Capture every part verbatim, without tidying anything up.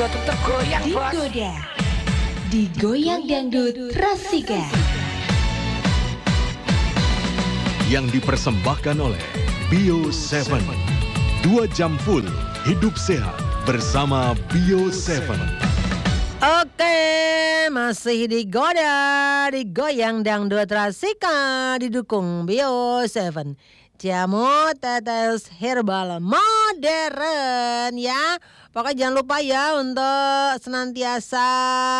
tuh tergoyang bos. Digoda, digoyang dangdut Rasika. Yang dipersembahkan oleh Bio tujuh. Dua jam full hidup sehat bersama Bio tujuh. Oke, masih digoda, digoyang dangdut Rasika, didukung Bio tujuh. Jamu tetes herbal modern ya. Pokoknya jangan lupa ya untuk senantiasa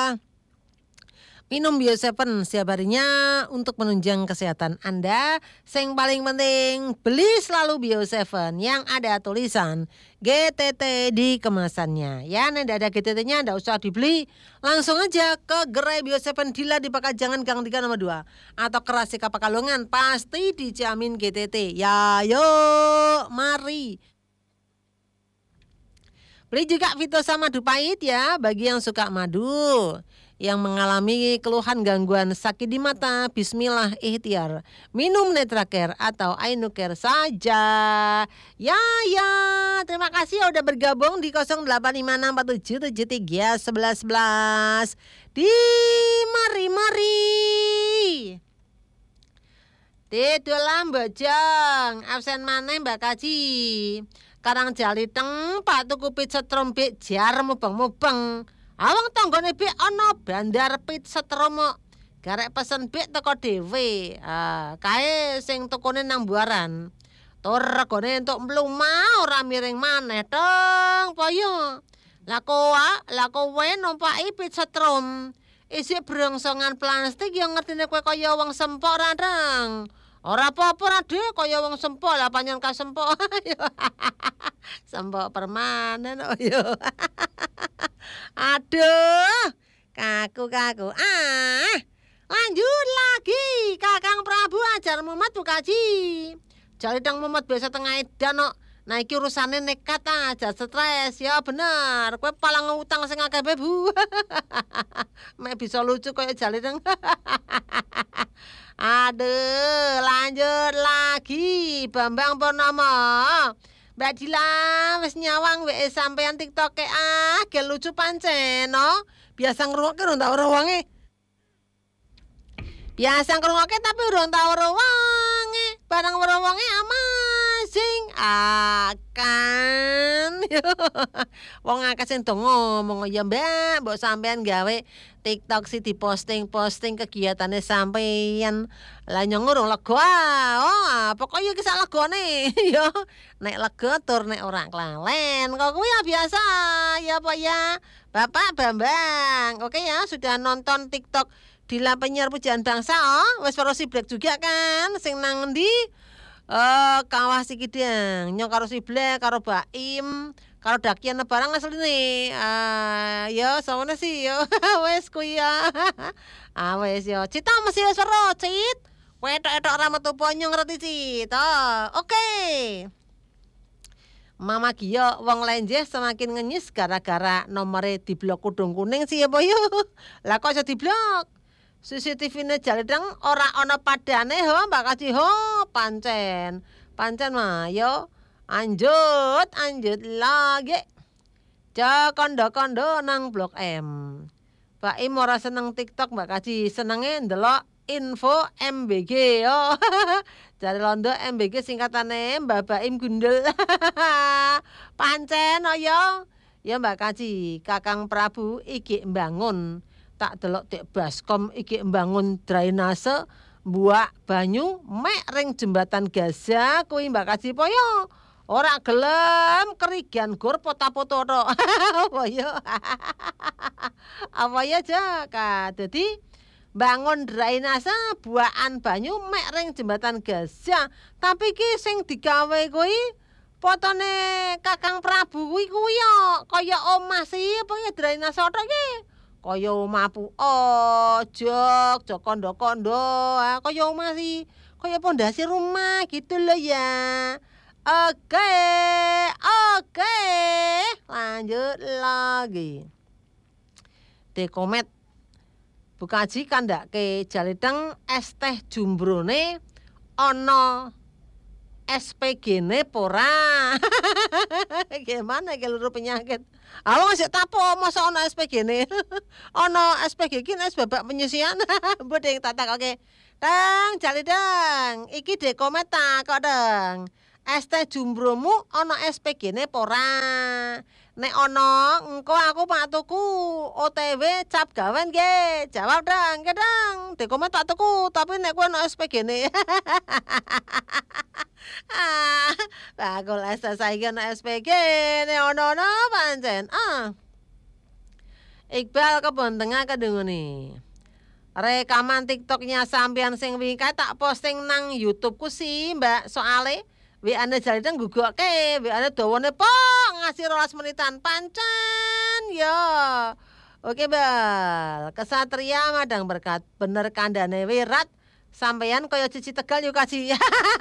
minum Bio tujuh setiap harinya untuk menunjang kesehatan Anda. Yang paling penting, beli selalu Bio tujuh yang ada tulisan G T T di kemasannya. Ya, nih ada G T T-nya, enggak usah dibeli. Langsung aja ke gerai Bio tujuh Dila di Pakajangan Gang tiga nomor dua atau ke Rasika Pekalongan, pasti dijamin G T T. Ya, yuk, mari. Beli juga Vitosa Madu Pahit ya bagi yang suka madu, yang mengalami keluhan gangguan sakit di mata. Bismillah ikhtiar minum Netracare atau Ainucare saja. Ya ya, terima kasih ya udah bergabung di nol delapan lima enam empat tujuh tujuh tiga satu satu satu. Di mari-mari di dalam bojong absen maneh Mbak Kaji. Karang jaliteng Pak tuku pit setrum bik jar mubeng-mubeng. Awang tanggane bik ana bandar pit setrum. Garek pesen bik teko dhewe. Ah, kae sing tukune nang buaran. Tur regane entuk mlumah ora miring maneh tong poyo. Lah koa, lah kowe numpaki pit setrum. Isi brongsongan plastik yang ngertine kowe kaya wong sempok ra ndang. Ora apa-apa ra Dek, kaya wong sempok lah panjen ka sempok. Sempok permanen oh yo. Aduh, kaku-kaku. Ah, lanjut lagi. Kakang Prabu ajar Muhammad Bukaji. Jaliteng Muhammad biasa tengah edan kok. Nah iki urusane nekat aja stres ya bener. Kowe palang ngutang sing akeh Bu. Mek bisa lucu kaya jaliteng. Aduh, lanjut lagi. Bambang Purnomo. Mbak Dila wis nyawang wae sampean TikTok ah, ge lucu pancen no. Biasa ngrungokke ora tau wonge. Biasa ngrungokke tapi ora tau wonge. Barang weruh wonge amazing. Akan. Wong akeh sing do ngomong ya Mbak, mbok sampean gawe TikTok sih diposting-posting kegiatannya sampeyan. Lah nyong urung lega. Oh, pokoknya iki sak legane ya. Nek lega tur nek ora klalen. Kok kuwi ya biasa ya Pak ya. Bapak Bambang. Oke ya, sudah nonton TikTok Dila Penyiar Pujian Bangsa oh, wis karo si Black juga kan sing nang endi? Eh, kawah Sikidang. Nyong karo si Black karo Baim. Kalau dakian barang asline ah ya samone sih yo wes kuwi ya. Ah wes yo. Cita mesti wis weruh, Cit. Wetok-etok ora metu ponyong ngerti Cit. Oh, oke. Okay. Mama Gio wong lenjeh semakin ngenyis gara-gara nomore diblok kudung kuning sih ya boyo. Lah kok iso diblok? C C T V-ne Jaliteng ora ana padane ho Mbak Kaji ho pancen. Pancen mah yo. Anjut, anjut lagi. Ja kondo-kondo nang Blok M. Pak Im ora seneng TikTok Mbak Kaji, senenge ndelok info M B G yo. Jare londo M B G singkatane Mbak Baim Gundel. Pancen yo. Ya Mbak Kaji, Kakang Prabu iki mbangun. Tak delok tek Baskom iki mbangun drainase buak banyu mek ring jembatan Gaza kuwi Mbak Kaji poyo. Ora gelem kerigian gur pota-poto tok. Apa ya? Apa ya Jaka? Dadi bangun drainase buakan banyu mek ring jembatan Gaza. Tapi ki sing digawe kuwi potone Kakang Prabu kuwi kuwi ya kaya omah sih apa ya drainase tok ki. Kaya omah pu ojok, jok kondo-kondo, kaya omah sih. Kaya pondasi rumah gitu loh ya. Oke, oke, lanjut lagi. Dekomet Bukaji kandak ke Jaliteng es teh jumbrone ono S P G-ne pora. Gimana keluru penyakit? Awang sik tapo masa ono S P G-ne. Ono S P G ki wis babak penyusian. Bodeng tak takoke. Dang, jali dang. Iki dekomet tak kok dang. S T Jumbromu ono S P G-ne pora. Nek ono engko aku pak tuku O T W cap gawen ge. Jawab dang, kedang. Dekomet tak tuku tapi nek kowe ono S P G-ne. Ah, bakul es saiki ono S P G, nek ono-ono pancen. Ah. Iqbal Kebon Tengah kedengone. Rekaman TikToknya sampean sing wingi kae tak posting nang YouTube-ku sih, Mbak. Soale W A-ne Jalidang gugoke, W A-ne dawane pok ngasih rolas menitan pancen ya. Oke, Bal. Kesatria Madang Berkat, bener kandhane wirat. Sampeyan kaya Cici Tegal yo kasih.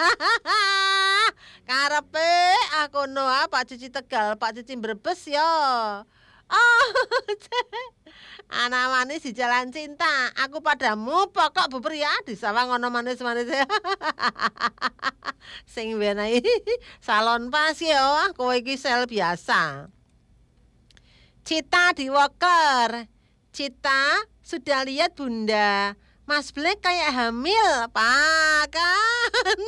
Karepe aku no Pak Cici Tegal, Pak Cici Brebes yo. Oh, anak manis di jalan cinta. Aku padamu pokok bubur ya di sawang ono manis-manis. Sing benahi salon pas yo, kowe iki sel biasa. Cita di Woker. Cita sudah lihat Bunda. Mas Black kayak hamil, Pak kan?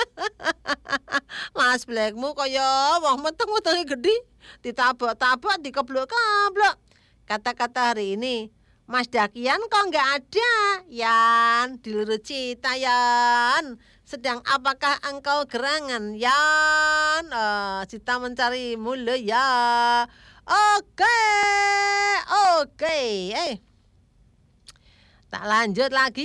Mas Blackmu kaya wong meteng-metenge gedhi, ditabok-tabok, dikeblok-keblok. Kata-kata hari ini, Mas Dakian kok nggak ada? Yan, diluru Cita Yan. Sedang apakah engkau gerangan? Yan, uh, Cita mencarimu lo ya. Oke, oke, eh. Tak lanjut lagi.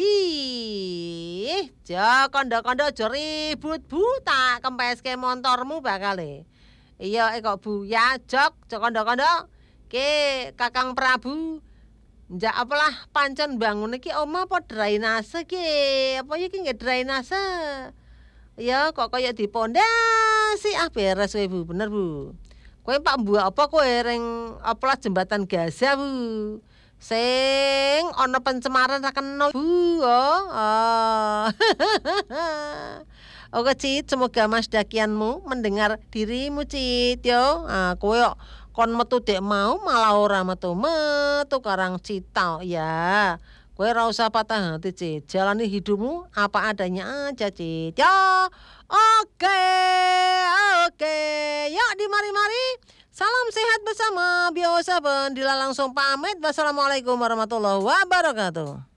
Jo kondo-kondo jo ribut bu tak kempeske montormu bakale. Iya eh kok bu ya jok jo kondo-kondo. Ke Kakang Prabu. Njak apalah pancen bangun iki oma apa drainase ki? Apa iki nggih drainase? Ya kok kaya dipondasi ah beres kowe Bu, bener Bu. Kowe Pak Mbak apa kowe ring apalah jembatan Gaza Bu? Sing ana pencemaran ra kena Bu. Oh. oh. Oke Cit, semoga Mas Dakianmu mendengar dirimu Cit yo. Ah kowe kon metu dek mau malah ora metu-metu karang Cita ya. Kowe ora usah patah hati Cit. Jalani hidupmu apa adanya aja Cit. Yo. Oke. Oke. Yuk di mari-mari. Salam sehat bersama Bio Seven. Dila langsung pamit. Wassalamualaikum warahmatullahi wabarakatuh.